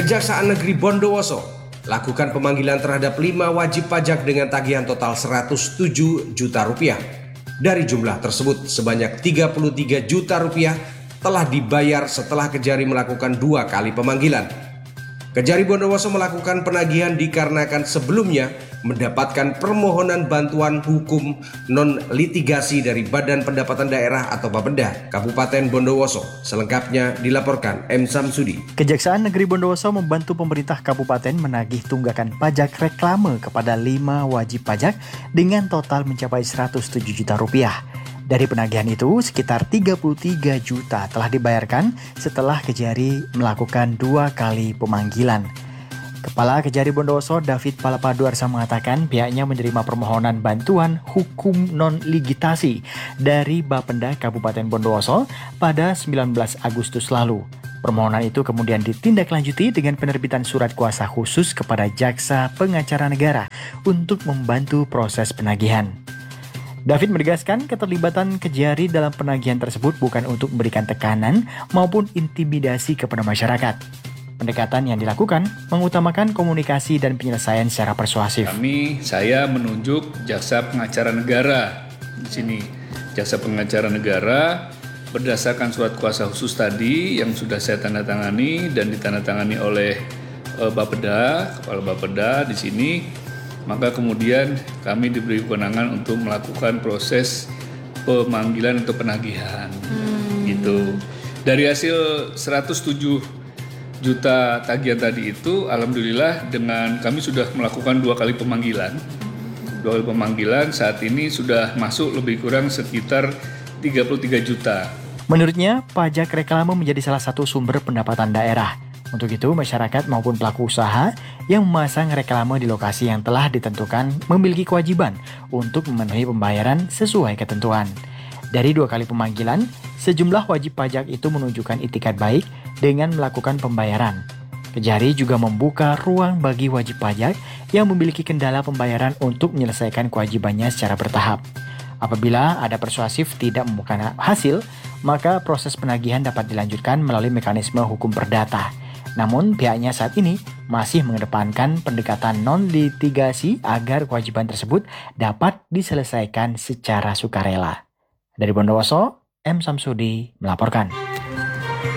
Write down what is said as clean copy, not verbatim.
Kejaksaan Negeri Bondowoso lakukan pemanggilan terhadap 5 wajib pajak dengan tagihan total 107 juta rupiah. Dari jumlah tersebut, sebanyak 33 juta rupiah telah dibayar setelah Kejari melakukan 2 kali pemanggilan. Kejari Bondowoso melakukan penagihan dikarenakan sebelumnya mendapatkan permohonan bantuan hukum non-litigasi dari Badan Pendapatan Daerah atau Bapeda Kabupaten Bondowoso. Selengkapnya dilaporkan M. Samsudi. Kejaksaan Negeri Bondowoso membantu pemerintah kabupaten menagih tunggakan pajak reklame kepada 5 wajib pajak dengan total mencapai 107 juta rupiah. Dari penagihan itu, sekitar 33 juta telah dibayarkan setelah Kejari melakukan 2 kali pemanggilan. Kepala Kejari Bondowoso David Palapaduarsa mengatakan pihaknya menerima permohonan bantuan hukum non-litigasi dari Bapeda Kabupaten Bondowoso pada 19 Agustus lalu. Permohonan itu kemudian ditindaklanjuti dengan penerbitan surat kuasa khusus kepada Jaksa Pengacara Negara untuk membantu proses penagihan. David menegaskan keterlibatan Kejari dalam penagihan tersebut bukan untuk memberikan tekanan maupun intimidasi kepada masyarakat. Pendekatan yang dilakukan mengutamakan komunikasi dan penyelesaian secara persuasif. Saya menunjuk Jaksa Pengacara Negara di sini. Jaksa Pengacara Negara berdasarkan surat kuasa khusus tadi yang sudah saya tandatangani dan ditandatangani oleh Bapeda, Kepala Bapeda di sini. Maka kemudian kami diberi kewenangan untuk melakukan proses pemanggilan untuk penagihan. Gitu. Dari hasil 107 juta tagihan tadi itu, alhamdulillah dengan kami sudah melakukan 2 kali pemanggilan. 2 kali pemanggilan saat ini sudah masuk lebih kurang sekitar 33 juta. Menurutnya, pajak reklame menjadi salah satu sumber pendapatan daerah. Untuk itu, masyarakat maupun pelaku usaha yang memasang reklame di lokasi yang telah ditentukan memiliki kewajiban untuk memenuhi pembayaran sesuai ketentuan. Dari 2 kali pemanggilan, sejumlah wajib pajak itu menunjukkan itikat baik dengan melakukan pembayaran. Kejari juga membuka ruang bagi wajib pajak yang memiliki kendala pembayaran untuk menyelesaikan kewajibannya secara bertahap. Apabila ada persuasif tidak membuahkan hasil, maka proses penagihan dapat dilanjutkan melalui mekanisme hukum perdata. Namun pihaknya saat ini masih mengedepankan pendekatan non-litigasi agar kewajiban tersebut dapat diselesaikan secara sukarela. Dari Bondowoso, M. Samsudi melaporkan.